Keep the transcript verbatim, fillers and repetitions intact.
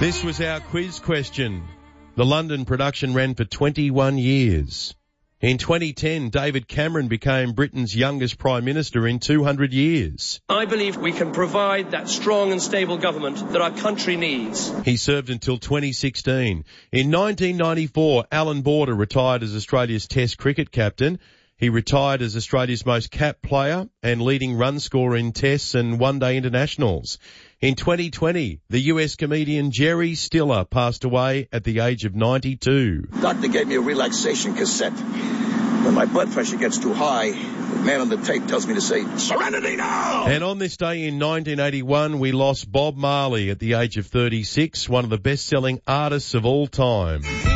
This was our quiz question. The London production ran for twenty-one years. In twenty ten, David Cameron became Britain's youngest Prime Minister in two hundred years. I believe we can provide that strong and stable government that our country needs. He served until twenty sixteen. In nineteen ninety-four, Alan Border retired as Australia's Test cricket captain. He retired as Australia's most capped player and leading run scorer in Tests and one-day internationals. In twenty twenty, the U S comedian Jerry Stiller passed away at the age of ninety-two. Doctor gave me a relaxation cassette. When my blood pressure gets too high, the man on the tape tells me to say, "Serenity now!" And on this day in nineteen eighty-one, we lost Bob Marley at the age of thirty-six, one of the best-selling artists of all time.